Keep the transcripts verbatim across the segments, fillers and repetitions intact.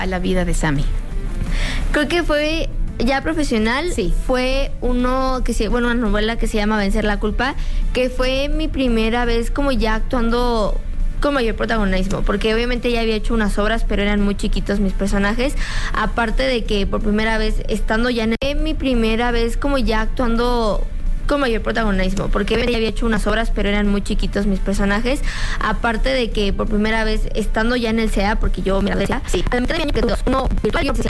a la vida de Sammy? Creo que fue ya profesional. Sí. Fue uno que se, bueno, una novela que se llama Vencer la culpa, que fue mi primera vez como ya actuando con mayor protagonismo, porque obviamente ya había hecho unas obras, pero eran muy chiquitos mis personajes, aparte de que por primera vez estando ya en fue mi primera vez como ya actuando con mayor protagonismo, porque ya había hecho unas obras, pero eran muy chiquitos mis personajes, aparte de que por primera vez estando ya en el C E A, porque yo me decía, sí, a la mitad de año que dos, uno virtual, yo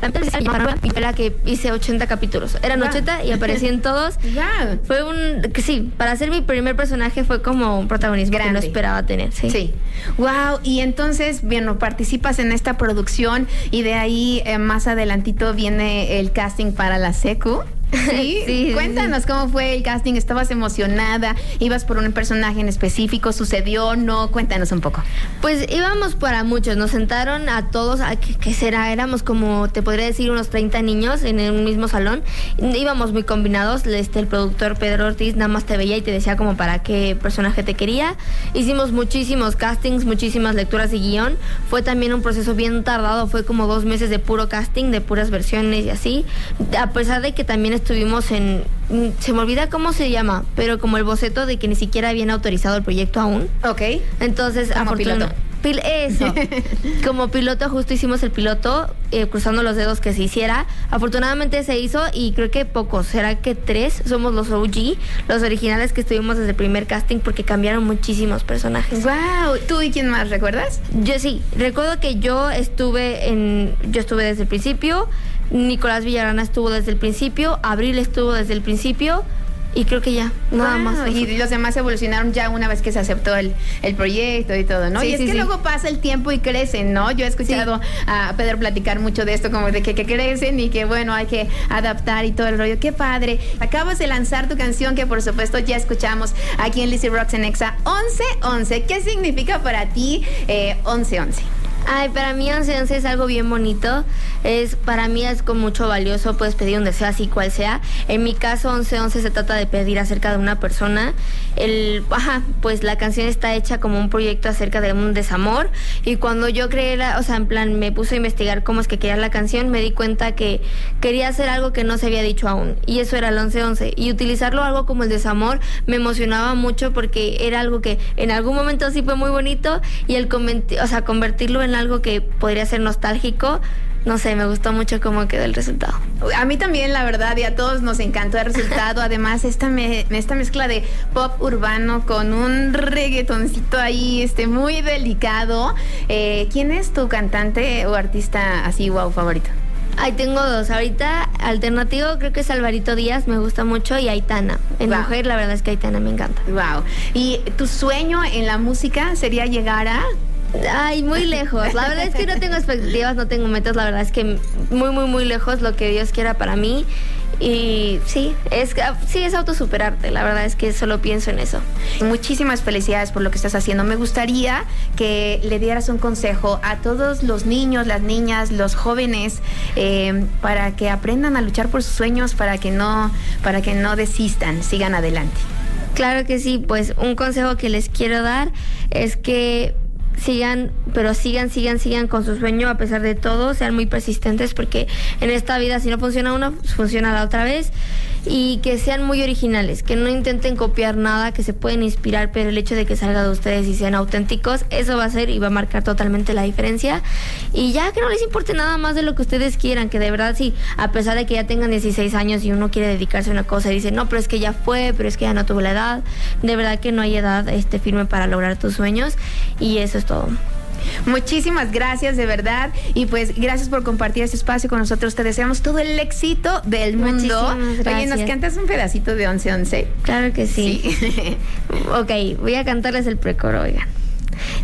y fue la que hice ochenta capítulos, eran ochenta y aparecí en todos. Wow. Fue un, que sí, para ser mi primer personaje fue como un protagonismo Grande. que no esperaba tener, sí. Sí. Wow, y entonces, bueno, participas en esta producción y de ahí eh, más adelantito viene el casting para la secu. ¿Sí? Sí, Cuéntanos sí. cómo fue el casting. ¿Estabas emocionada? ¿Ibas por un personaje en específico? ¿Sucedió? ¿No? Cuéntanos un poco. Pues íbamos para muchos, nos sentaron a todos, a, ¿qué, qué será? Éramos como, te podría decir, unos treinta niños en un mismo salón. Íbamos muy combinados, este, el productor Pedro Ortiz nada más te veía y te decía como para qué personaje te quería. Hicimos muchísimos castings, muchísimas lecturas de guión. Fue también un proceso bien tardado, fue como dos meses de puro casting, de puras versiones y así. A pesar de que también estuvimos en, se me olvida cómo se llama, pero como el boceto de que ni siquiera habían autorizado el proyecto aún. Ok. Entonces, Como piloto. Pil eso. Como piloto justo hicimos el piloto, eh, cruzando los dedos que se hiciera. Afortunadamente se hizo y creo que pocos, será que tres somos los O G, los originales que estuvimos desde el primer casting, porque cambiaron muchísimos personajes. Wow. ¿Tú y quién más recuerdas? Yo sí, recuerdo que yo estuve en, yo estuve desde el principio, Nicolás Villarana estuvo desde el principio, Abril estuvo desde el principio. Y creo que ya, nada Wow. más. Y los demás evolucionaron ya una vez que se aceptó el, el proyecto y todo, ¿no? Sí, y es sí, que sí. luego pasa el tiempo y crecen, ¿no? Yo he escuchado sí. a Pedro platicar mucho de esto, como de que, que crecen y que, bueno, hay que adaptar y todo el rollo. ¡Qué padre! Acabas de lanzar tu canción que, por supuesto, ya escuchamos aquí en Lizzy Rocks en Exa. once once. ¿Qué significa para ti eh, once once? Ay, para mí once once es algo bien bonito. Es, para mí es con mucho valioso. Puedes pedir un deseo así cual sea. En mi caso, once once se trata de pedir acerca de una persona. El, ajá, pues la canción está hecha como un proyecto acerca de un desamor. Y cuando yo creé la, o sea, en plan, me puse a investigar cómo es que quería la canción, me di cuenta que quería hacer algo que no se había dicho aún. Y eso era el once once. Y utilizarlo algo como el desamor me emocionaba mucho porque era algo que en algún momento sí fue muy bonito. Y el o sea, convertirlo en algo que podría ser nostálgico, no sé, me gustó mucho cómo quedó el resultado. A mí también, la verdad, y a todos nos encantó el resultado. Además, esta, me, esta mezcla de pop urbano con un reggaetoncito ahí, este, muy delicado. Eh, ¿Quién es tu cantante o artista así, wow, favorito? Ay, tengo dos. Ahorita, alternativo, creo que es Alvarito Díaz, me gusta mucho, y Aitana. En wow. Mujer, la verdad es que Aitana me encanta. Wow. ¿Y tu sueño en la música sería llegar a...? Ay, muy lejos. La verdad es que no tengo expectativas, no tengo metas. La verdad es que muy, muy, muy lejos lo que Dios quiera para mí. Y sí, es, sí, es autosuperarte. La verdad es que solo pienso en eso. Muchísimas felicidades por lo que estás haciendo. Me gustaría que le dieras un consejo a todos los niños, las niñas, los jóvenes, eh, para que aprendan a luchar por sus sueños, para que no, para que no desistan, sigan adelante. Claro que sí. Pues un consejo que les quiero dar es que sigan, pero sigan, sigan, sigan con su sueño a pesar de todo, sean muy persistentes porque en esta vida si no funciona una, funciona la otra vez, y que sean muy originales, que no intenten copiar nada, que se pueden inspirar, pero el hecho de que salga de ustedes y sean auténticos, eso va a ser y va a marcar totalmente la diferencia. Y ya que no les importe nada más de lo que ustedes quieran, que de verdad sí, a pesar de que ya tengan dieciséis años y uno quiere dedicarse a una cosa y dice, no, pero es que ya fue, pero es que ya no tuvo la edad, de verdad que no hay edad este, firme para lograr tus sueños, y eso es todo. Muchísimas gracias, de verdad. Y pues gracias por compartir este espacio con nosotros. Te deseamos todo el éxito del mundo. Oye, ¿nos cantas un pedacito de once once? Claro que sí, sí. Ok, voy a cantarles el precoro, oigan.